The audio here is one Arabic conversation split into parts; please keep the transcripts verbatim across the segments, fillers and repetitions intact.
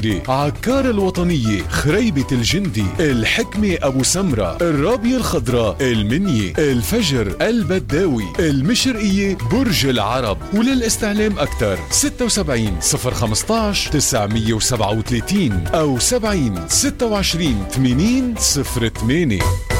الجزيرة، عكار الوطنية خريبة الجندي، الحكمة أبو سمرة، الرابية الخضراء، المنية، الفجر، البداوي، المشرقية، برج العرب. وللاستعلام أكثر ستة وسبعين صفر خمستاش تسعمية وسبعة وثلاثين أو سبعين ستة وعشرين ثمانين صفر ثمانية.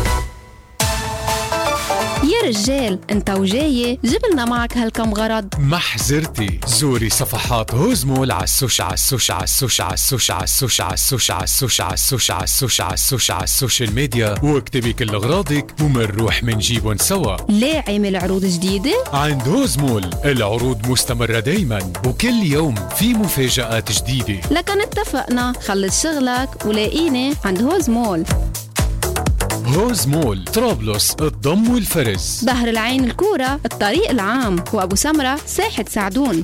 يا رجال انت وجاي جبلنا معك هالكم غرض. محزرتي زوري صفحات هوزمول على السوشي على السوشي على السوشي على السوشي على السوشي على السوشي على السوشي على السوشي على السوشي على السوشي على السوشيال ميديا واكتبي كل اغراضك ومنروح منجيبن سوا. ليه عامل عروض جديدة؟ عند هوزمول العروض مستمرة دايما وكل يوم في مفاجآت جديدة. لكن اتفقنا خلص شغلك ولاقيني عند هوزمول. هوزمول طرابلس الضم والفرز، بحر العين الكورة الطريق العام، وأبو سمرة ساحة سعدون.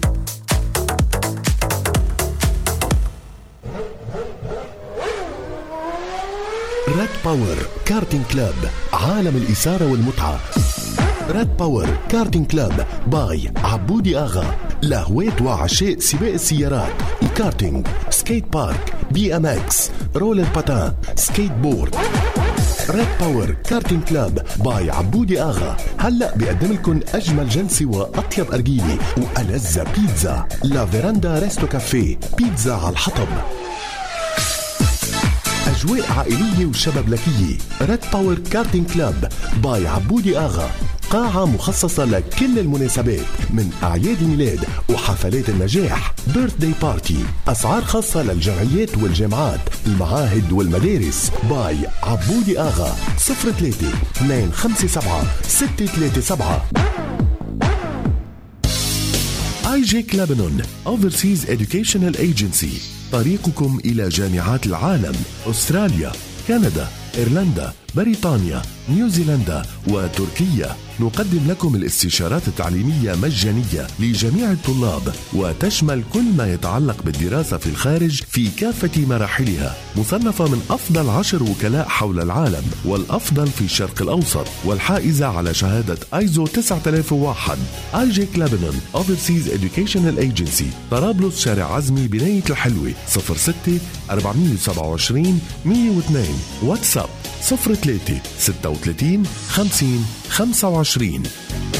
ريد باور كارتينج كلاب، عالم الإثارة والمتعة. ريد باور كارتينج كلاب باي عبودي آغا، لهواة وعشاق سباق السيارات، الكارتينج، سكيت بارك، بي ام اكس، رولر باتان، سكيت بورد. ريد باور كارتينج كلاب باي عبودي آغا هلأ بيقدم لكم أجمل جلسة وأطيب أرجيلة وألذ بيتزا. لا فيراندا ريستو كافيه، بيتزا على الحطب. أجواء عائلية وشبابلكية. ريد باور كارتينج كلاب باي عبودي آغا، قاعة مخصصة لكل المناسبات من أعياد الميلاد وحفلات النجاح، بيرث داي بارتي. أسعار خاصة للجمعيات والجامعات، المعاهد والمدارس. باي عبودي آغا صفر ثلاثة اثنين خمسة سبعة ستة ثلاثة سبعة. آي جيك لبنان Overseas Educational Agency، طريقكم إلى جامعات العالم، أستراليا، كندا، إيرلندا، بريطانيا، نيوزيلندا وتركيا. نقدم لكم الاستشارات التعليمية مجانية لجميع الطلاب وتشمل كل ما يتعلق بالدراسة في الخارج في كافة مراحلها. مصنفة من أفضل عشر وكلاء حول العالم والأفضل في الشرق الأوسط، والحائزة على شهادة آيزو تسعة آلاف وواحد. آي جيك لبنان Overseas Educational Agency، طرابلس شارع عزمي بناية الحلوة، صفر ستة أربعمية وسبعة وعشرين مية واثنين. واتساب صفر ثلاثة ستة وثلاثين خمسين خمسة وعشرين.